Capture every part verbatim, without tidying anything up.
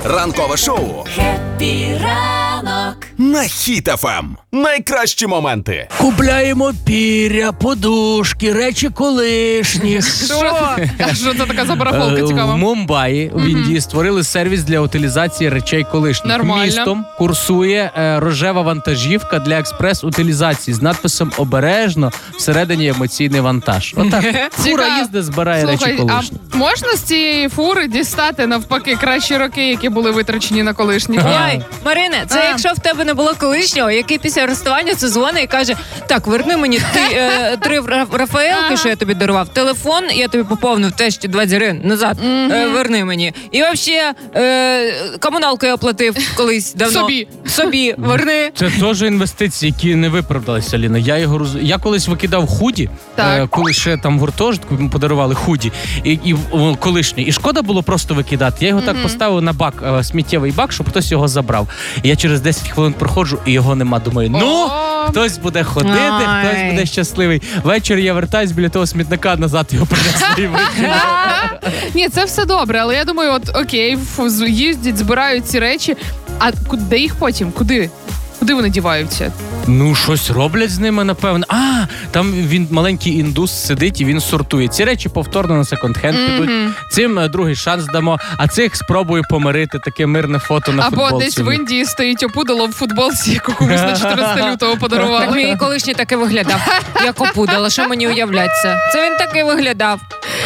Ранкове шоу Хеппі ранок на Хіт еф ем. Найкращі моменти. Купляємо піря, подушки, речі колишні. Що? А що це така за барахолка В цікава? Мумбаї, в Індії, створили сервіс для утилізації речей колишніх. Нормально. Містом курсує е, рожева вантажівка для експрес-утилізації з надписом «Обережно», всередині емоційний вантаж. Отак. Фура Цікаво. їздить, збирає Слухай, речі колишні. а можна з цієї фури дістати навпаки кращі роки, які були витрачені на колишні? Ой, Марина, це А. якщо в тебе не було колишнього, який після розставання це дзвонить і каже: так, верни мені ти, е, три Ра- Рафаелки, Ага. що я тобі дарував, телефон, я тобі поповнив теж ті двадцять гривень назад, е, верни мені. І взагалі е, комуналку я оплатив колись давно. Собі. Собі, верни. Це теж інвестиції, які не виправдалися, Аліна. Я його роз... Я колись викидав худі, Так. е, коли ще там в гуртожитку ми подарували худі, і, і о, колишні. І шкода було просто викидати. Я його так поставив на бак, е, сміттєвий бак, щоб хтось його забрав. І я через десять хвилин проходжу, і його нема. Думаю, ну, О. хтось буде ходити, Ай. хтось буде щасливий. Ввечері я вертаюсь біля того смітника, назад його принесли і викинули. Ні, це все добре, але я думаю, от окей, фу, з- їздять, збирають ці речі, а куди їх потім? Куди? Куди вони діваються? Ну, щось роблять з ними, напевно. А, там він маленький індус сидить і він сортує. Ці речі повторно на секонд-хенд підуть. Цим е, другий шанс дамо, а цих спробую помирити. Таке мирне фото на Або футболці. десь в Індії стоїть опудало в футболці, яку комусь на чотирнадцяте лютого подарували. Мій колишній так і виглядав. Як опудало, що мені уявляться. Це він так і виглядав.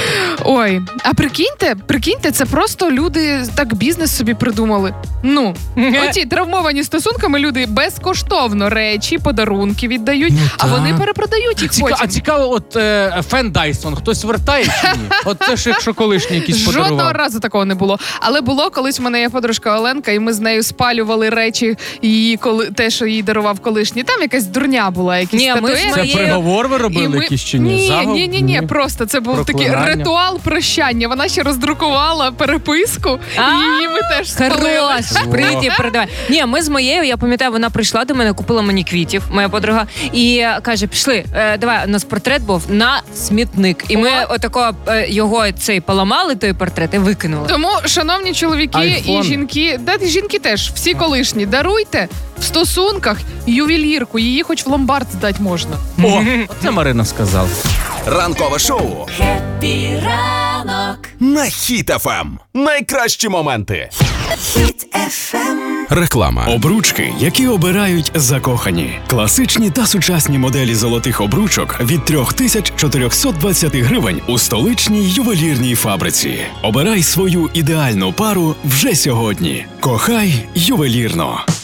Ой, а прикиньте, прикиньте, це просто люди так бізнес собі придумали. Ну, оті травмовані стосунками люди безкоштовно речі, подарунки віддають, а так. вони перепродають їх Ціка... потім. А цікаво, от е, Фен Дайсон, хтось вертає чи ні? От це ж якщо колишній якийсь Жодного подарував. разу такого не було. Але було, колись в мене є подружка Оленка, і ми з нею спалювали речі її, коли те, що їй дарував колишній. Там якась дурня була, якісь Ні, ми з статуетки. Це моєю- приговор ви І робили ми- якийсь чи ні? Ні, Загов? ні, ні, ні, просто це був такий Проклинання? ритуал прощання. Вона ще роздрукувала переписку, А, і її ми теж спалили. Хорош, прийти, передавай. Ні, ми з моєю, я пам'ятаю, вона прийшла до мене, купила мені квітів, моя подруга, і каже: пішли, е, давай, у нас портрет був на смітник. І ми отако е, його цей поламали, той портрет, і викинули. Тому, шановні чоловіки Айфон. і жінки, да, і жінки теж, всі колишні, даруйте в стосунках ювелірку, її хоч в ломбард здати можна. О, це Марина сказала. Ранкове шоу Хеппі ранок на Хіт еф ем. Найкращі моменти. Хіт еф ем. Реклама. Обручки, які обирають закохані. Класичні та сучасні моделі золотих обручок від три тисячі чотириста двадцять гривень у столичній ювелірній фабриці. Обирай свою ідеальну пару вже сьогодні. Кохай ювелірно.